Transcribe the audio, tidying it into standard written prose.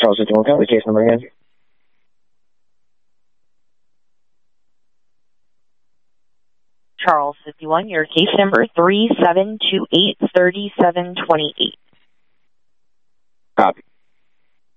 Charles 51, the case number again. Charles 51, your case number 37283728. Copy.